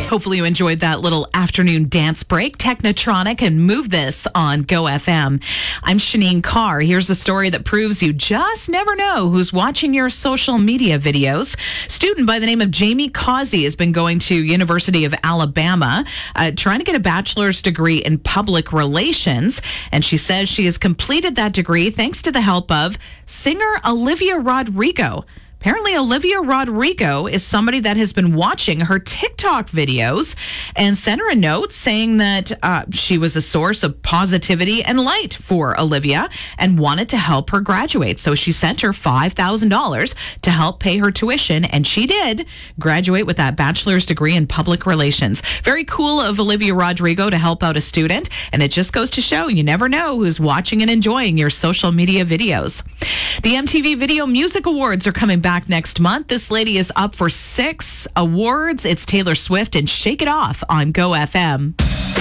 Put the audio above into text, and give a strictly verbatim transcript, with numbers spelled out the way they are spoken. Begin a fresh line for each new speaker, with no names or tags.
Hopefully you enjoyed that little afternoon dance break. Technotronic and Move This on Go F M. I'm Shanine Carr. Here's a story that proves you just never know who's watching your social media videos. Student by the name of Jamie Causey has been going to University of Alabama, uh, trying to get a bachelor's degree in public relations. And she says she has completed that degree thanks to the help of singer Olivia Rodrigo. Apparently, Olivia Rodrigo is somebody that has been watching her TikTok videos and sent her a note saying that uh, she was a source of positivity and light for Olivia and wanted to help her graduate. So she sent her five thousand dollars to help pay her tuition, and she did graduate with that bachelor's degree in public relations. Very cool of Olivia Rodrigo to help out a student, and it just goes to show you never know who's watching and enjoying your social media videos. The M T V Video Music Awards are coming back next month. This lady is up for six awards. It's Taylor Swift and Shake It Off on Go F M.